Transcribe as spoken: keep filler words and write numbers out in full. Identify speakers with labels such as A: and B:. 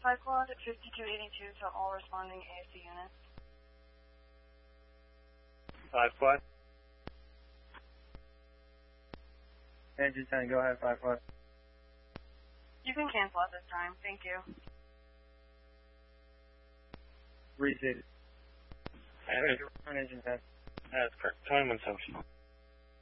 A: five Quad at fifty-two eighty-two to all responding A S C units.
B: five Quad. Engine ten, go ahead, five Quad.
A: You can cancel at this time. Thank you.
B: Reseated.
C: Engine
B: Engine ten.
C: That's correct. twenty-one seventeen.